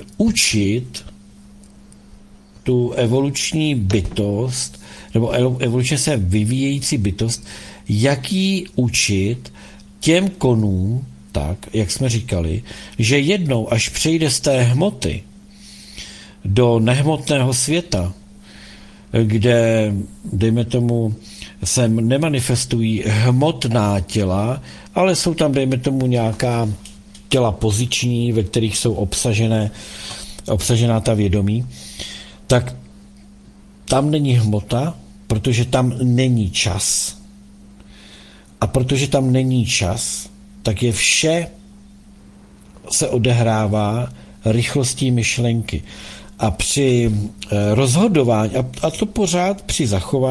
učit tu evoluční bytost, nebo evolučně se vyvíjející bytost, jak ji učit těm konům, tak, jak jsme říkali, že jednou, až přejde z té hmoty do nehmotného světa, kde, dejme tomu, se nemanifestují hmotná těla, ale jsou tam, dejme tomu, nějaká těla poziční, ve kterých jsou obsažená ta vědomí, tak tam není hmota, protože tam není čas. A protože tam není čas, tak je vše se odehrává rychlostí myšlenky. A při rozhodování, a to pořád při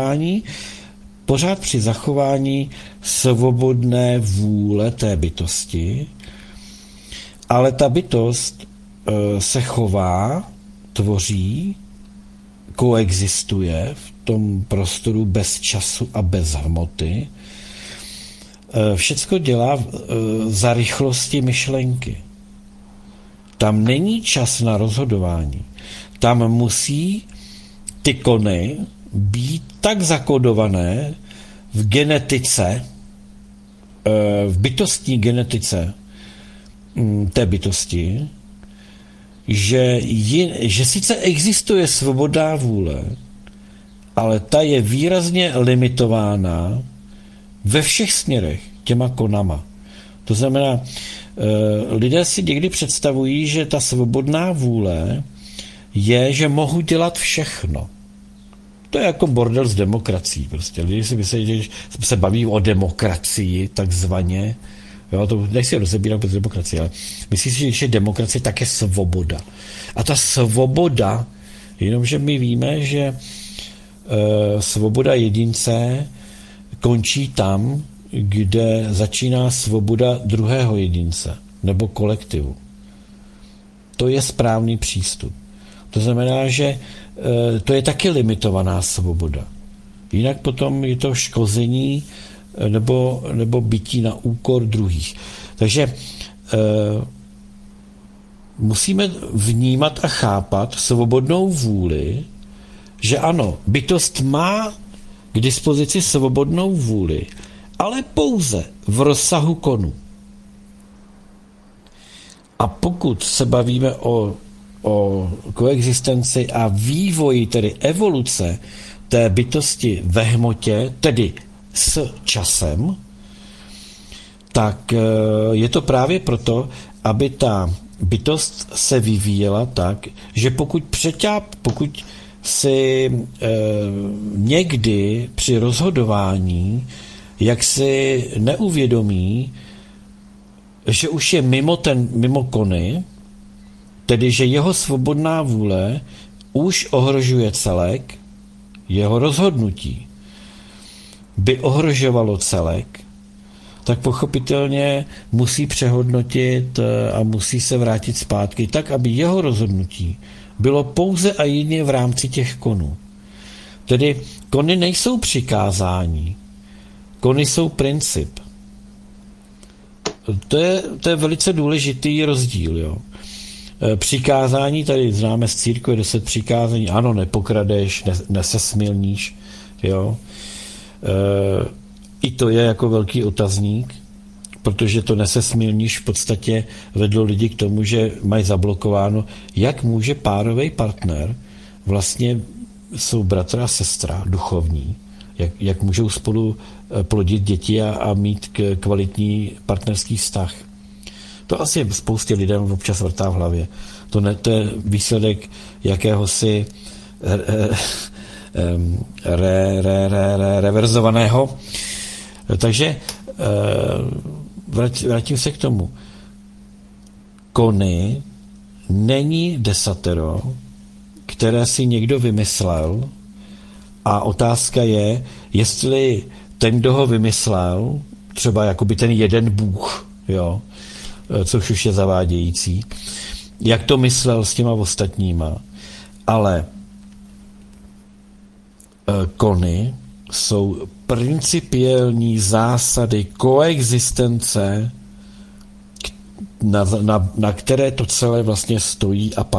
zachování svobodné vůle té bytosti, ale ta bytost se chová, tvoří, koexistuje v tom prostoru bez času a bez hmoty. Všecko dělá za rychlosti myšlenky. Tam není čas na rozhodování. Tam musí ty kony být tak zakodované v genetice, v bytostní genetice té bytosti, že sice existuje svobodná vůle, ale ta je výrazně limitována ve všech směrech těma konama. To znamená, lidé si někdy představují, že ta svobodná vůle je, že mohu dělat všechno. To je jako bordel s demokracií. Prostě lidi si myslí, že se baví o demokracii, takzvaně. Jo, to nechci rozebírat bez demokracie, ale myslím si, že demokracie tak je svoboda. A ta svoboda, jenomže my víme, že svoboda jedince končí tam, kde začíná svoboda druhého jedince nebo kolektivu. To je správný přístup. To znamená, že to je taky limitovaná svoboda. Jinak potom je to škození nebo bytí na úkor druhých. Takže musíme vnímat a chápat svobodnou vůli, že ano, bytost má k dispozici svobodnou vůli, ale pouze v rozsahu konu. A pokud se bavíme o koexistenci a vývoji, tedy evoluce té bytosti ve hmotě, tedy s časem, tak je to právě proto, aby ta bytost se vyvíjela tak, že pokud si někdy při rozhodování jak si neuvědomí, že už je mimo kony, tedy že jeho svobodná vůle už ohrožuje celek, jeho rozhodnutí by ohrožovalo celek, tak pochopitelně musí přehodnotit a musí se vrátit zpátky tak, aby jeho rozhodnutí bylo pouze a jedině v rámci těch konů. Tedy kony nejsou přikázání, kony jsou princip. To je velice důležitý rozdíl. Jo. Přikázání, tady známe z církve 10 přikázání, ano, nepokradeš, nesesmilníš, jo. I to je jako velký otazník, protože to nesesmilníš v podstatě vedlo lidi k tomu, že mají zablokováno, jak může párový partner, vlastně jsou bratr a sestra duchovní, jak můžou spolu plodit děti a mít kvalitní partnerský vztah. To asi spoustě lidem občas vrtá v hlavě. To je výsledek jakéhosi reverzovaného. Takže vrátím se k tomu. Kony není desatero, které si někdo vymyslel, a otázka je, jestli ten, kdo ho vymyslel, třeba jakoby ten jeden bůh, jo, což už je zavádějící, jak to myslel s těma ostatníma. Ale kony jsou principiální zásady koexistence, na které to celé vlastně stojí a padá.